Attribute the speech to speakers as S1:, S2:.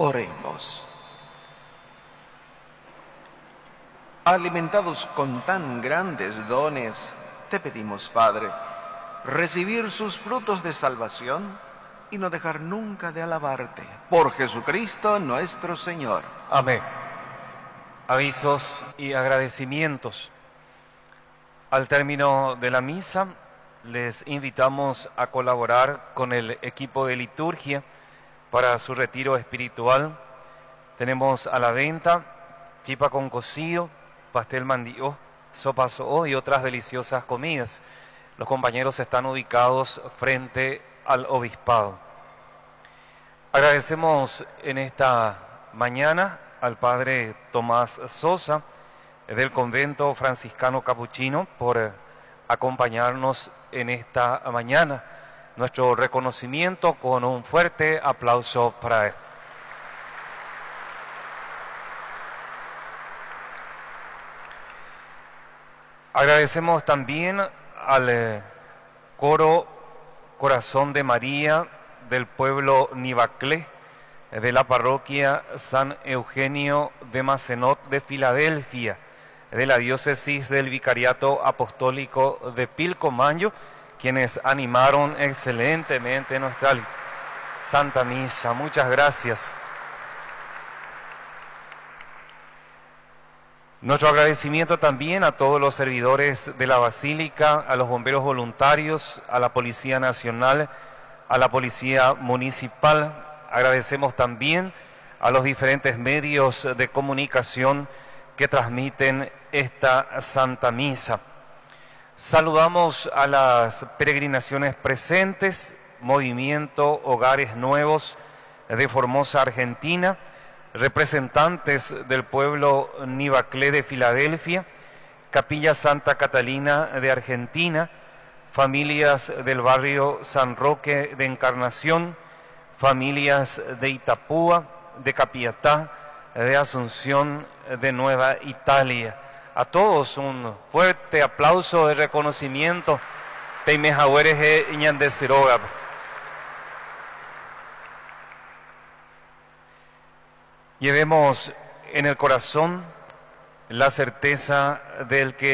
S1: Oremos. Alimentados con tan grandes dones, te pedimos, Padre, recibir sus frutos de salvación y no dejar nunca de alabarte. Por Jesucristo nuestro Señor.
S2: Amén. Avisos y agradecimientos. Al término de la misa, les invitamos a colaborar con el equipo de liturgia para su retiro espiritual. Tenemos a la venta chipa con cocido, pastel mandío, sopa soó y otras deliciosas comidas. Los compañeros están ubicados frente al obispado. Agradecemos en esta mañana al padre Tomás Sosa del convento franciscano capuchino por acompañarnos en esta mañana. Nuestro reconocimiento con un fuerte aplauso para él. Agradecemos también al coro Corazón de María del pueblo Nivaclé, de la parroquia San Eugenio de Macenot de Filadelfia, de la diócesis del Vicariato Apostólico de Pilcomayo, quienes animaron excelentemente nuestra Santa Misa. Muchas gracias. Nuestro agradecimiento también a todos los servidores de la Basílica, a los bomberos voluntarios, a la Policía Nacional, a la Policía Municipal. Agradecemos también a los diferentes medios de comunicación que transmiten esta Santa Misa. Saludamos a las peregrinaciones presentes, Movimiento Hogares Nuevos de Formosa, Argentina, representantes del pueblo Nivaclé de Filadelfia, Capilla Santa Catalina de Argentina, familias del barrio San Roque de Encarnación, familias de Itapúa, de Capiatá, de Asunción, de Nueva Italia. A todos un fuerte aplauso de reconocimiento. Llevemos en el corazón la certeza del que